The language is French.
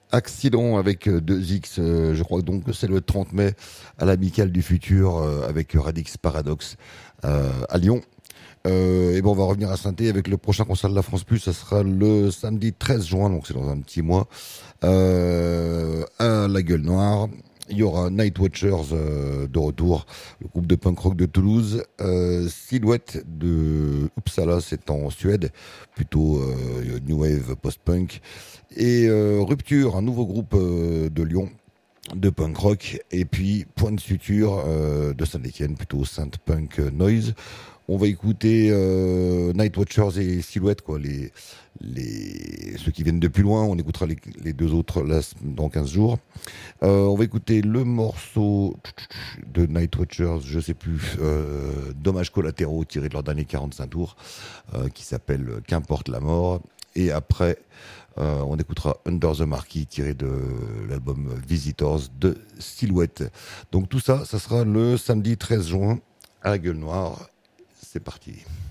Accident avec 2X, je crois donc que c'est le 30 mai à l'Amicale du Futur avec Radix Paradox à Lyon. Et bon, on va revenir à Saint-Étienne avec le prochain concert de la France Plus. Ça sera le samedi 13 juin, donc c'est dans un petit mois, à la Gueule Noire. Il y aura Night Watchers de retour, le groupe de punk rock de Toulouse. Silhouette de Uppsala, c'est en Suède, plutôt new wave post-punk. Et Rupture, un nouveau groupe de Lyon de punk rock. Et puis Point de Suture de Saint-Étienne, plutôt synth punk noise. On va écouter Night Watchers et Silhouette, quoi, ceux qui viennent de plus loin. On écoutera les deux autres là, dans 15 jours. On va écouter le morceau de Night Watchers, je sais plus, Dommages collatéraux, tiré de leur dernier 45 tours, qui s'appelle Qu'importe la mort. Et après, on écoutera Under the Marquee, tiré de l'album Visitors de Silhouette. Donc tout ça, ça sera le samedi 13 juin à la Gueule Noire. C'est parti.